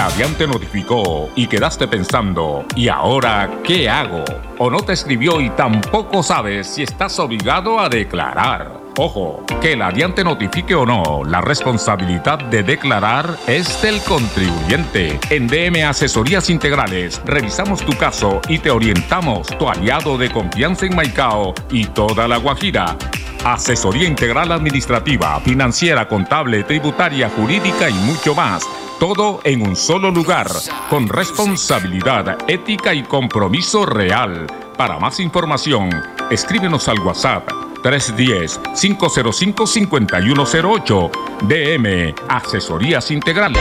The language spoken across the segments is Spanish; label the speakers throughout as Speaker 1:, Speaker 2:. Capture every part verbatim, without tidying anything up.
Speaker 1: La DIAN te notificó y quedaste pensando, ¿y ahora qué hago? O no te escribió y tampoco sabes si estás obligado a declarar. Ojo, que la DIAN te notifique o no, la responsabilidad de declarar es del contribuyente. En D M Asesorías Integrales revisamos tu caso y te orientamos, tu aliado de confianza en Maicao y toda La Guajira. Asesoría integral administrativa, financiera, contable, tributaria, jurídica y mucho más. Todo en un solo lugar, con responsabilidad, ética y compromiso real. Para más información, escríbenos al WhatsApp tres uno cero, cinco cero cinco, cinco uno cero ocho. D M Asesorías Integrales.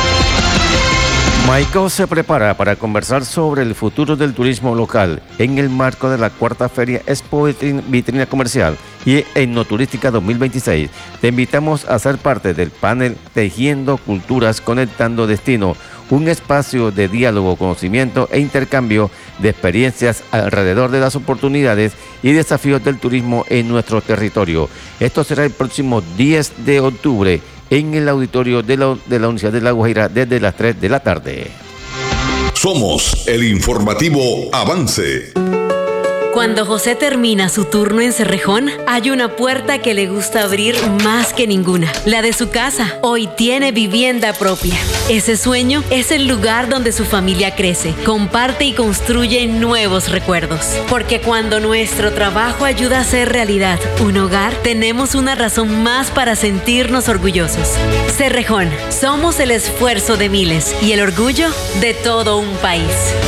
Speaker 2: Maicao se prepara para conversar sobre el futuro del turismo local en el marco de la cuarta Feria Expo Vitrina Comercial y Etnoturística dos mil veintiséis. Te invitamos a ser parte del panel Tejiendo Culturas, Conectando Destino, un espacio de diálogo, conocimiento e intercambio de experiencias alrededor de las oportunidades y desafíos del turismo en nuestro territorio. Esto será el próximo diez de octubre en el auditorio de la, de la Universidad de La Guajira desde las tres de la tarde.
Speaker 3: Somos el informativo Avance.
Speaker 4: Cuando José termina su turno en Cerrejón, hay una puerta que le gusta abrir más que ninguna, la de su casa. Hoy tiene vivienda propia. Ese sueño es el lugar donde su familia crece, comparte y construye nuevos recuerdos. Porque cuando nuestro trabajo ayuda a hacer realidad un hogar, tenemos una razón más para sentirnos orgullosos. Cerrejón, somos el esfuerzo de miles y el orgullo de todo un país.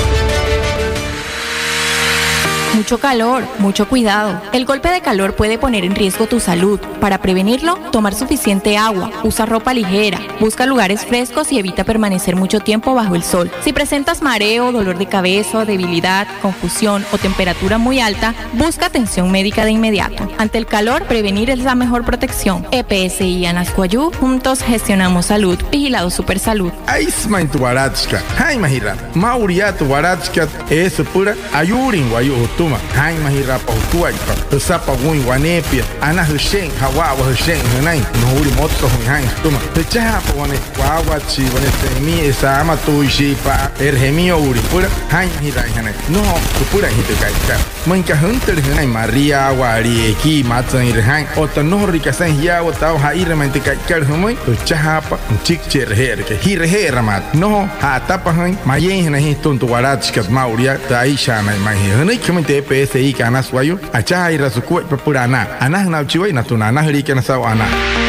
Speaker 5: Mucho calor, mucho cuidado. El golpe de calor puede poner en riesgo tu salud. Para prevenirlo, tomar suficiente agua, usa ropa ligera, busca lugares frescos y evita permanecer mucho tiempo bajo el sol. Si presentas mareo, dolor de cabeza, debilidad, confusión o temperatura muy alta, busca atención médica de inmediato. Ante el calor, prevenir es la mejor protección. E P S I Anascoayú, juntos gestionamos salud. Vigilado Supersalud.
Speaker 6: Aismain tu barachka, hay mahira. Mauria tu barachka, es pura ayurin guayu. Hai mahira pa tuai pa sapa gui wanepia ana hushen hawa wa hushen hanai no uri motto hai tuma te cha pa wane wa chi wane te mi esa ama tu shi pa erhemio uri pura hai mahira hanai no pura hite kai ka man ka hunter hanai maria wa ri ki matsan ir hai ota no ri ka san ya wa ta ha ir man te kai ka humoi te cha pa chik cher her ke hir her mat no ha ta pa hai mayen hanai ton tu warach ka mauria ta isha mai mai hanai E P S I que anas guayo, acha y rasuku papurana, anas na chiwa y natuna, anas rique nasao ana.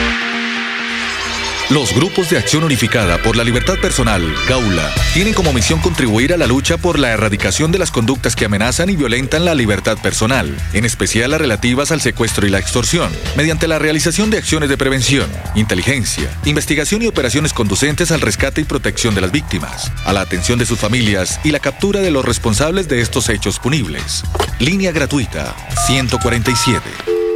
Speaker 7: Los grupos de acción unificada por la libertad personal, GAULA, tienen como misión contribuir a la lucha por la erradicación de las conductas que amenazan y violentan la libertad personal, en especial las relativas al secuestro y la extorsión, mediante la realización de acciones de prevención, inteligencia, investigación y operaciones conducentes al rescate y protección de las víctimas, a la atención de sus familias y la captura de los responsables de estos hechos punibles. Línea gratuita ciento cuarenta y siete.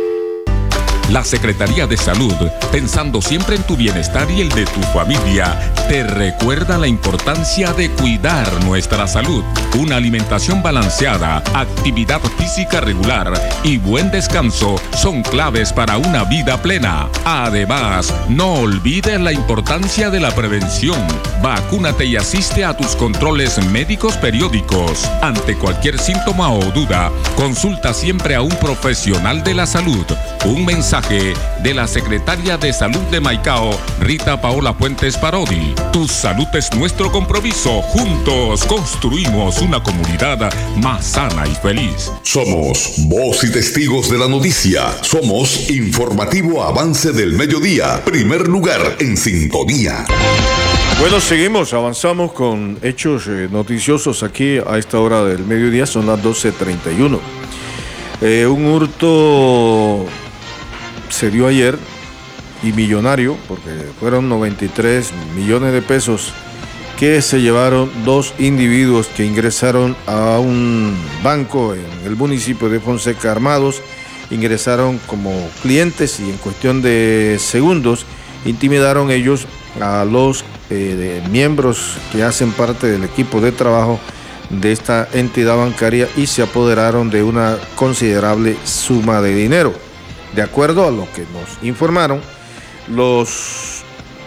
Speaker 1: La Secretaría de Salud, pensando siempre en tu bienestar y el de tu familia, te recuerda la importancia de cuidar nuestra salud. Una alimentación balanceada, actividad física regular y buen descanso son claves para una vida plena. Además, no olvides la importancia de la prevención. Vacúnate y asiste a tus controles médicos periódicos. Ante cualquier síntoma o duda, consulta siempre a un profesional de la salud. Un mensaje de la Secretaria de Salud de Maicao, Rita Paola Fuentes Parodi. Tu salud es nuestro compromiso. Juntos construimos una comunidad más sana y feliz.
Speaker 3: Somos voz y testigos de la noticia. Somos Informativo Avance del Mediodía. Primer lugar en sintonía.
Speaker 8: Bueno, seguimos, avanzamos con hechos eh, noticiosos aquí a esta hora del mediodía. Son las doce treinta y uno. Eh, un hurto se dio ayer y millonario, porque fueron noventa y tres millones de pesos que se llevaron dos individuos que ingresaron a un banco en el municipio de Fonseca armados. Ingresaron como clientes y en cuestión de segundos intimidaron ellos a los eh, miembros que hacen parte del equipo de trabajo de esta entidad bancaria y se apoderaron de una considerable suma de dinero. De acuerdo a lo que nos informaron, los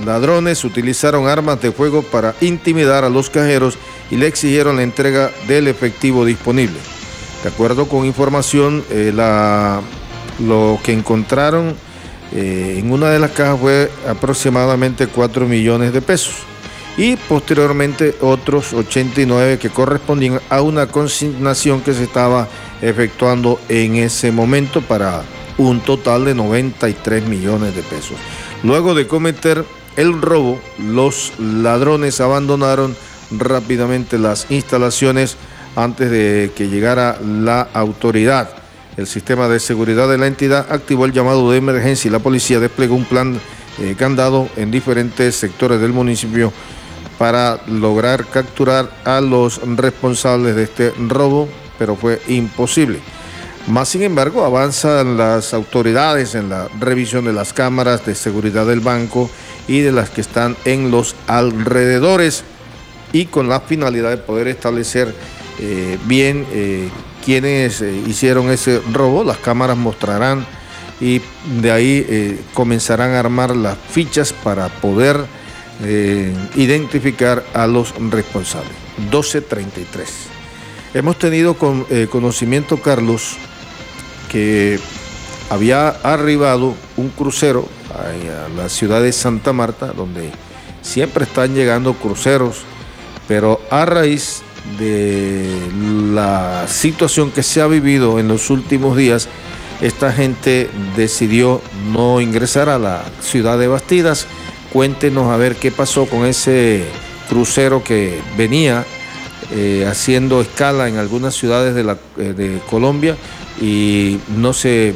Speaker 8: ladrones utilizaron armas de fuego para intimidar a los cajeros y le exigieron la entrega del efectivo disponible. De acuerdo con información, eh, la, lo que encontraron eh, en una de las cajas fue aproximadamente cuatro millones de pesos y posteriormente otros ochenta y nueve que correspondían a una consignación que se estaba efectuando en ese momento para un total de noventa y tres millones de pesos. Luego de cometer el robo, los ladrones abandonaron rápidamente las instalaciones antes de que llegara la autoridad. El sistema de seguridad de la entidad activó el llamado de emergencia y la policía desplegó un plan eh, candado en diferentes sectores del municipio para lograr capturar a los responsables de este robo, pero fue imposible. Más sin embargo, avanzan las autoridades en la revisión de las cámaras de seguridad del banco y de las que están en los alrededores, y con la finalidad de poder establecer eh, bien eh, quienes eh, hicieron ese robo. Las cámaras mostrarán y de ahí eh, comenzarán a armar las fichas para poder eh, identificar a los responsables. doce treinta y tres. Hemos tenido con, eh, conocimiento, Carlos, que había arribado un crucero a la ciudad de Santa Marta, donde siempre están llegando cruceros, pero a raíz de la situación que se ha vivido en los últimos días, esta gente decidió no ingresar a la ciudad de Bastidas. Cuéntenos a ver qué pasó con ese crucero que venía eh, haciendo escala en algunas ciudades de, la, eh, de Colombia y no se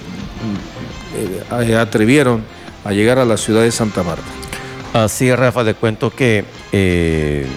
Speaker 8: eh, atrevieron a llegar a la ciudad de Santa Marta.
Speaker 2: Así es, Rafa, le cuento que eh,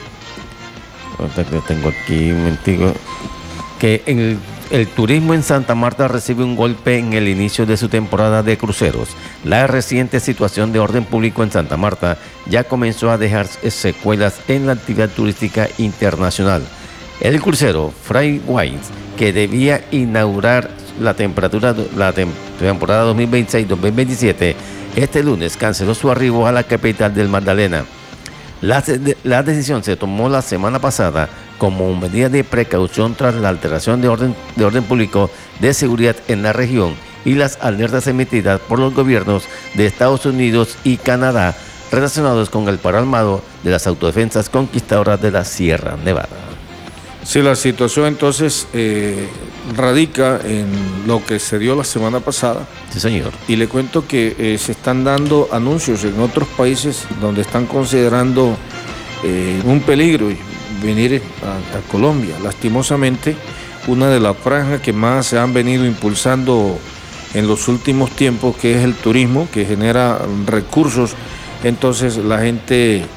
Speaker 2: tengo aquí un momentico, que el, el turismo en Santa Marta recibe un golpe en el inicio de su temporada de cruceros. La reciente situación de orden público en Santa Marta ya comenzó a dejar secuelas en la actividad turística internacional. El crucero Fray White, que debía inaugurar la, temperatura, la tem- temporada dos mil veintiséis dos mil veintisiete, este lunes canceló su arribo a la capital del Magdalena. La, la decisión se tomó la semana pasada como medida de precaución tras la alteración de orden, de orden público de seguridad en la región y las alertas emitidas por los gobiernos de Estados Unidos y Canadá relacionados con el paro armado de las autodefensas conquistadoras de la Sierra Nevada.
Speaker 8: Sí, la situación entonces eh, radica en lo que se dio la semana pasada.
Speaker 2: Sí, señor.
Speaker 8: Y le cuento que eh, se están dando anuncios en otros países donde están considerando eh, un peligro venir a, a Colombia. Lastimosamente, una de las franjas que más se han venido impulsando en los últimos tiempos, que es el turismo, que genera recursos, entonces la gente eh,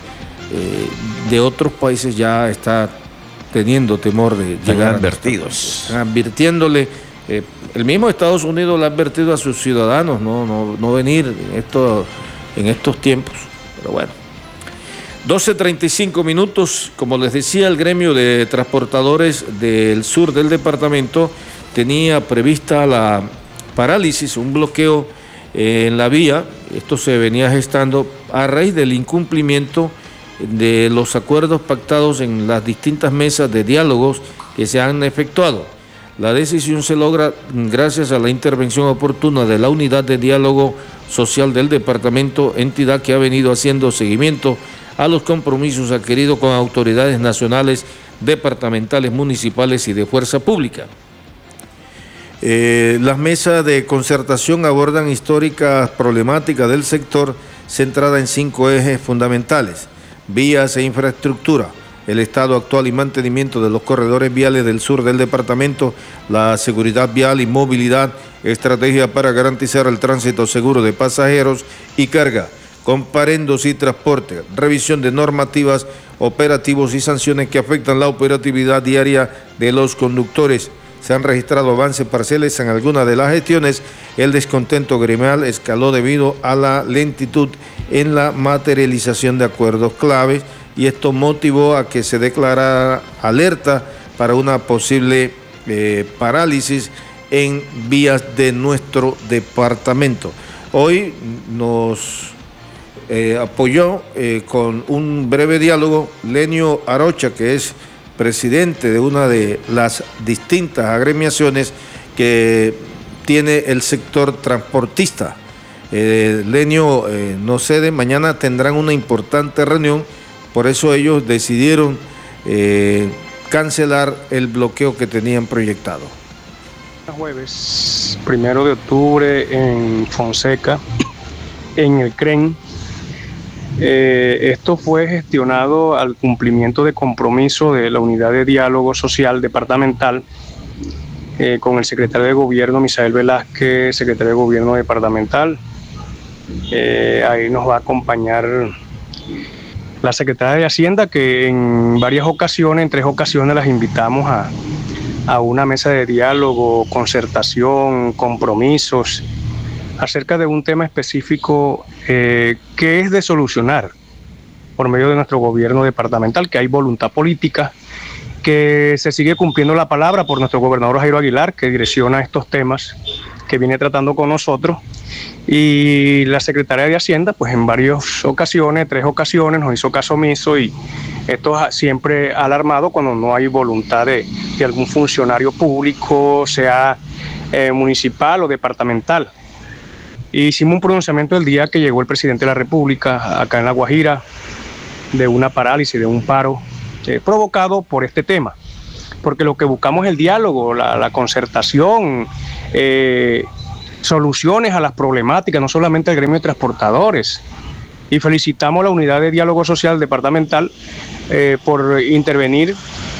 Speaker 8: de otros países ya está teniendo temor de llegar.
Speaker 2: Advertidos.
Speaker 8: Están advirtiéndole. Eh, el mismo Estados Unidos le ha advertido a sus ciudadanos no, no, no venir en, esto, en estos tiempos. Pero bueno. doce treinta y cinco minutos. Como les decía, el gremio de transportadores del sur del departamento tenía prevista la parálisis, un bloqueo eh, en la vía. Esto se venía gestando a raíz del incumplimiento de los acuerdos pactados en las distintas mesas de diálogos que se han efectuado. La decisión se logra gracias a la intervención oportuna de la Unidad de Diálogo Social del departamento, entidad que ha venido haciendo seguimiento a los compromisos adquiridos con autoridades nacionales, departamentales, municipales y de fuerza pública. Eh, las mesas de concertación abordan históricas problemáticas del sector centrada en cinco ejes fundamentales: vías e infraestructura, el estado actual y mantenimiento de los corredores viales del sur del departamento, la seguridad vial y movilidad, estrategia para garantizar el tránsito seguro de pasajeros y carga, comparendos y transporte, revisión de normativas, operativos y sanciones que afectan la operatividad diaria de los conductores. Se han registrado avances parciales en algunas de las gestiones. El descontento gremial escaló debido a la lentitud en la materialización de acuerdos claves y esto motivó a que se declarara alerta para una posible eh, parálisis en vías de nuestro departamento. Hoy nos eh, apoyó eh, con un breve diálogo Lenio Arocha, que es presidente de una de las distintas agremiaciones que tiene el sector transportista. Eh, Lenio eh, no cede, mañana tendrán una importante reunión, por eso ellos decidieron eh, cancelar el bloqueo que tenían proyectado.
Speaker 9: Jueves primero de octubre en Fonseca, en el C R E N. Eh, esto fue gestionado al cumplimiento de compromiso de la Unidad de Diálogo Social Departamental eh, con el secretario de Gobierno, Misael Velázquez, secretario de Gobierno Departamental. Eh, ahí nos va a acompañar la secretaria de Hacienda, que en varias ocasiones, en tres ocasiones las invitamos a, a una mesa de diálogo, concertación, compromisos, acerca de un tema específico eh, que es de solucionar por medio de nuestro gobierno departamental, que hay voluntad política, que se sigue cumpliendo la palabra por nuestro gobernador Jairo Aguilar, que direcciona estos temas, que viene tratando con nosotros, y la secretaria de Hacienda, pues en varias ocasiones, tres ocasiones, nos hizo caso omiso, y esto siempre alarmado cuando no hay voluntad de, de algún funcionario público, sea eh, municipal o departamental. Hicimos un pronunciamiento el día que llegó el presidente de la República acá en La Guajira, de una parálisis, de un paro eh, provocado por este tema, porque lo que buscamos es el diálogo, la, la concertación, eh, soluciones a las problemáticas, no solamente al gremio de transportadores. Y felicitamos a la Unidad de Diálogo Social Departamental eh, por intervenir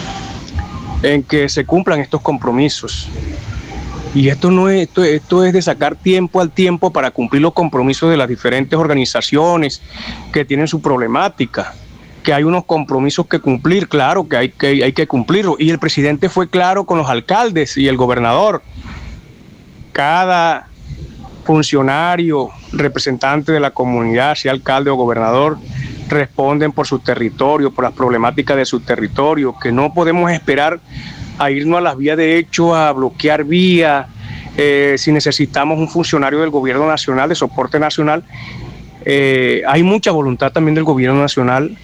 Speaker 9: en que se cumplan estos compromisos. Y esto no es, esto, esto es de sacar tiempo al tiempo para cumplir los compromisos de las diferentes organizaciones que tienen su problemática, que hay unos compromisos que cumplir, claro que hay que, hay que cumplirlos. Y el presidente fue claro con los alcaldes y el gobernador. Cada funcionario, representante de la comunidad, sea alcalde o gobernador, responden por su territorio, por las problemáticas de su territorio, que no podemos esperar a irnos a las vías de hecho, a bloquear vías, eh, si necesitamos un funcionario del gobierno nacional, de soporte nacional. Eh, hay mucha voluntad también del gobierno nacional.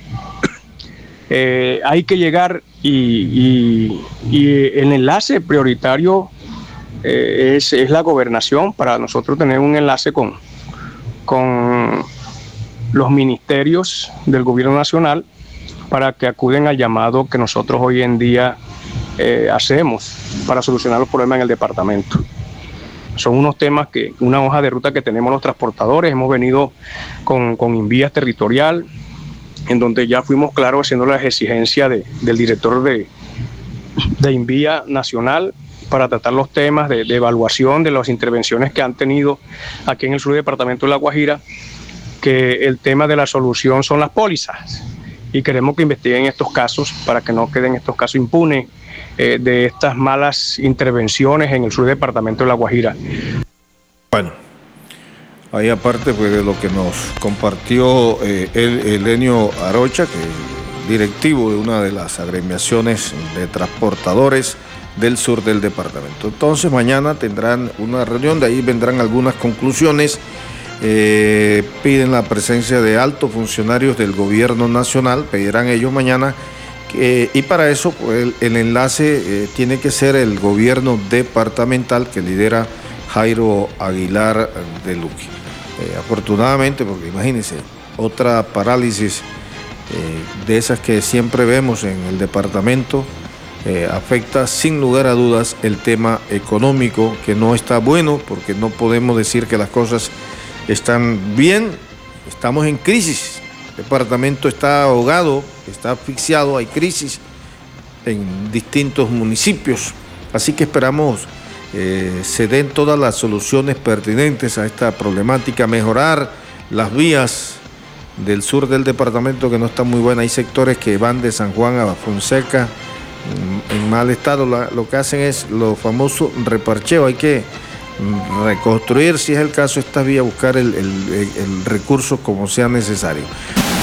Speaker 9: Eh, hay que llegar y, y, y el enlace prioritario eh, es, es la gobernación, para nosotros tener un enlace con, con los ministerios del gobierno nacional para que acuden al llamado que nosotros hoy en día eh, hacemos para solucionar los problemas en el departamento. Son unos temas que, una hoja de ruta que tenemos los transportadores. Hemos venido con, con Invías Territorial, en donde ya fuimos claros haciendo las exigencias de, del director de, de Invía Nacional para tratar los temas de, de evaluación de las intervenciones que han tenido aquí en el sur del departamento de La Guajira, que el tema de la solución son las pólizas, y queremos que investiguen estos casos para que no queden estos casos impunes eh, de estas malas intervenciones en el sur del departamento de La Guajira.
Speaker 8: Bueno, ahí aparte pues, de lo que nos compartió eh, el, el Lenio Arocha, que es directivo de una de las agremiaciones de transportadores del sur del departamento. Entonces mañana tendrán una reunión, de ahí vendrán algunas conclusiones. Eh, piden la presencia de altos funcionarios del gobierno nacional, pedirán ellos mañana, eh, y para eso pues, el, el enlace eh, tiene que ser el gobierno departamental que lidera Jairo Aguilar de Luque. Eh, afortunadamente, porque imagínense, otra parálisis eh, de esas que siempre vemos en el departamento, eh, afecta sin lugar a dudas el tema económico, que no está bueno, porque no podemos decir que las cosas están bien, estamos en crisis. El departamento está ahogado, está asfixiado, hay crisis en distintos municipios. Así que esperamos eh, se den todas las soluciones pertinentes a esta problemática, mejorar las vías del sur del departamento que no están muy buenas. Hay sectores que van de San Juan a Fonseca en, en mal estado. La, lo que hacen es lo famoso reparcheo. Hay que reconstruir, si es el caso, esta vía, buscar el, el, el recurso como sea necesario.